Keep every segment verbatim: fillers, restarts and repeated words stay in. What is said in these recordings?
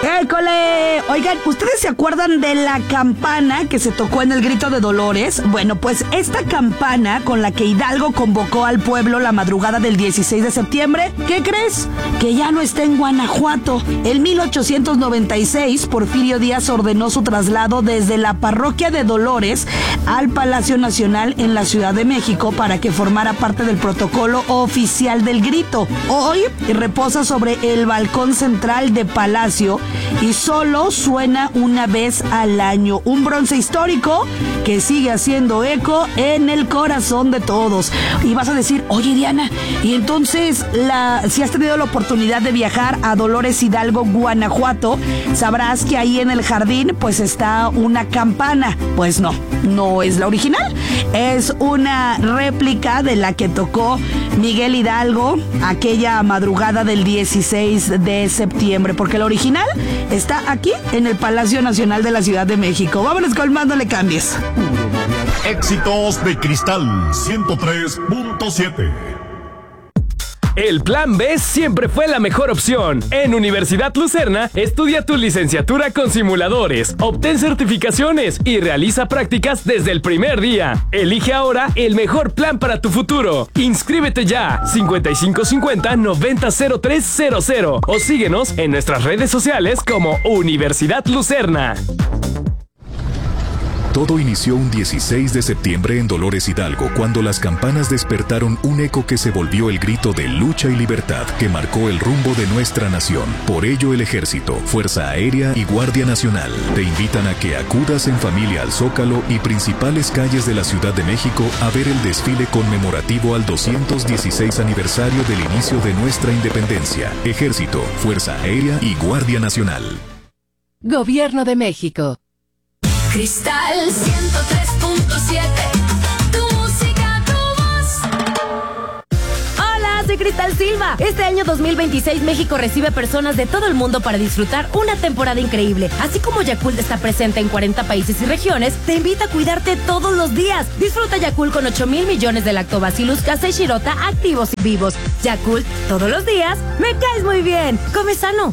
¡École! Oigan, ¿ustedes se acuerdan de la campana que se tocó en el Grito de Dolores? Bueno, pues esta campana con la que Hidalgo convocó al pueblo la madrugada del dieciséis de septiembre, ¿qué crees? Que ya no está en Guanajuato. En mil ochocientos noventa y seis, Porfirio Díaz ordenó su traslado desde la parroquia de Dolores al Palacio Nacional en la Ciudad de México para que formara parte del protocolo oficial del grito. Hoy reposa sobre el balcón central de Palacio y solo suena una vez al año. Un bronce histórico que sigue haciendo eco en el corazón de todos. Y vas a decir, oye Diana, y entonces la, si has tenido la oportunidad de viajar a Dolores Hidalgo, Guanajuato, sabrás que ahí en el jardín pues está una campana. Pues no, no es la original. Es una réplica de la que tocó Miguel Hidalgo aquella madrugada del dieciséis de septiembre, porque la original está aquí en el Palacio Nacional de la Ciudad de México. Vámonos con más, no le cambies. Éxitos de Cristal ciento tres punto siete. El Plan B siempre fue la mejor opción. En Universidad Lucerna, estudia tu licenciatura con simuladores, obtén certificaciones y realiza prácticas desde el primer día. Elige ahora el mejor plan para tu futuro. Inscríbete ya, cincuenta y cinco cincuenta noventa cero tres cero cero, o síguenos en nuestras redes sociales como Universidad Lucerna. Todo inició un dieciséis de septiembre en Dolores Hidalgo, cuando las campanas despertaron un eco que se volvió el grito de lucha y libertad que marcó el rumbo de nuestra nación. Por ello, el Ejército, Fuerza Aérea y Guardia Nacional te invitan a que acudas en familia al Zócalo y principales calles de la Ciudad de México a ver el desfile conmemorativo al doscientos dieciséis aniversario del inicio de nuestra independencia. Ejército, Fuerza Aérea y Guardia Nacional. Gobierno de México. Cristal ciento tres punto siete, tu música, tu voz. Hola, soy Cristal Silva. Este año dos mil veintiséis México recibe personas de todo el mundo para disfrutar una temporada increíble. Así como Yakult está presente en cuarenta países y regiones, te invita a cuidarte todos los días. Disfruta Yakult con ocho mil millones de lactobacillus casei shirota activos y vivos. Yakult, todos los días, me caes muy bien. Come sano.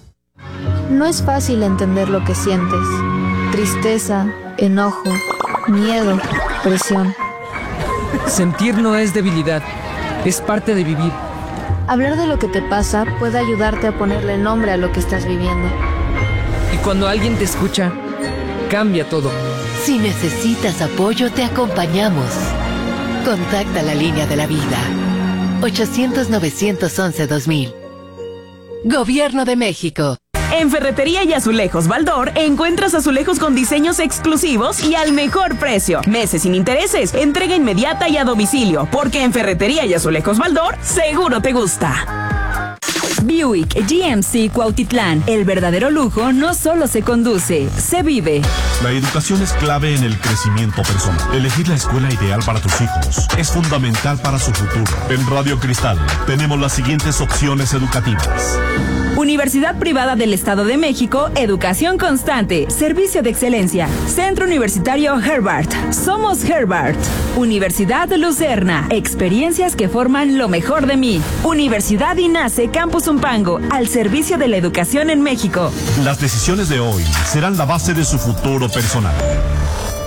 No es fácil entender lo que sientes. Tristeza, enojo, miedo, presión. Sentir no es debilidad, es parte de vivir. Hablar de lo que te pasa puede ayudarte a ponerle nombre a lo que estás viviendo. Y cuando alguien te escucha, cambia todo. Si necesitas apoyo, te acompañamos. Contacta la línea de la vida. ochocientos novecientos once dos mil. Gobierno de México. En Ferretería y Azulejos Baldor encuentras azulejos con diseños exclusivos y al mejor precio. Meses sin intereses, entrega inmediata y a domicilio, porque en Ferretería y Azulejos Baldor seguro te gusta. Buick G M C Cuautitlán. El verdadero lujo no solo se conduce, se vive. La educación es clave en el crecimiento personal. Elegir la escuela ideal para tus hijos es fundamental para su futuro. En Radio Cristal tenemos las siguientes opciones educativas. Universidad Privada del Estado de México, Educación Constante, Servicio de Excelencia, Centro Universitario Herbart, Somos Herbart. Universidad Lucerna, experiencias que forman lo mejor de mí. Universidad INACE Campus Umpango, al servicio de la educación en México. Las decisiones de hoy serán la base de su futuro personal.